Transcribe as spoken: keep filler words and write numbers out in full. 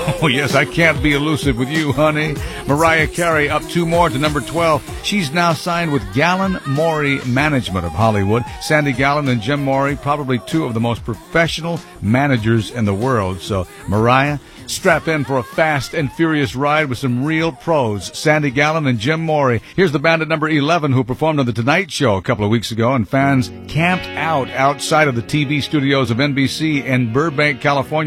Oh, yes, I can't be elusive with you, honey. Mariah Carey up two more to number twelve. She's now signed with Gallen Morey Management of Hollywood. Sandy Gallen and Jim Morey, probably two of the most professional managers in the world. So, Mariah, strap in for a fast and furious ride with some real pros. Sandy Gallen and Jim Morey. Here's the band at number eleven who performed on The Tonight Show a couple of weeks ago, and fans camped out outside of the T V studios of N B C in Burbank, California.